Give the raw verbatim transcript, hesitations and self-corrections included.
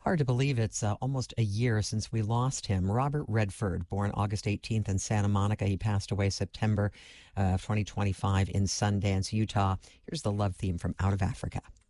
Hard to believe it's uh, almost a year since we lost him. Robert Redford, born August eighteenth in Santa Monica. He passed away September uh, twenty twenty-five in Sundance, Utah. Here's the love theme from Out of Africa.